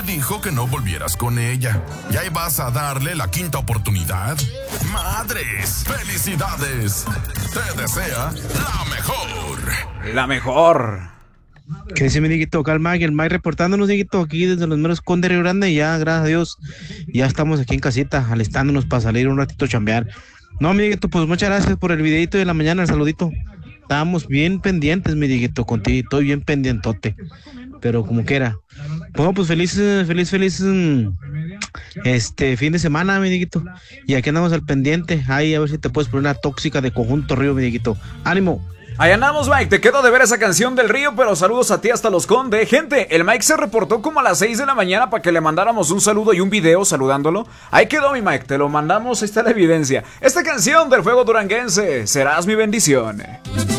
te dijo que no volvieras con ella. ¿Y ahí vas a darle la quinta oportunidad? ¡Madres! ¡Felicidades! Te desea la mejor. La mejor. ¿Qué dice mi Dieguito? Acá el Mike reportándonos, Dieguito, aquí desde los meros Conde Río Grande. Y ya, gracias a Dios, ya estamos aquí en casita, alistándonos para salir un ratito a chambear. No, mi Dieguito, pues muchas gracias por el videito de la mañana, el saludito. Estábamos bien pendientes, mi Dieguito, contigo, estoy bien pendientote. Pero como quiera. Bueno, pues feliz fin de semana, mi Dieguito. Y aquí andamos al pendiente. Ahí, a ver si te puedes poner una tóxica de Conjunto Río, mi Dieguito. ¡Ánimo! Ahí andamos, Mike, te quedo de ver esa canción del río, pero saludos a ti hasta Los Conde. Gente, el Mike se reportó como a las 6 de la mañana para que le mandáramos un saludo y un video saludándolo. Ahí quedó, mi Mike, te lo mandamos, ahí está la evidencia. Esta canción del fuego duranguense, serás mi bendición.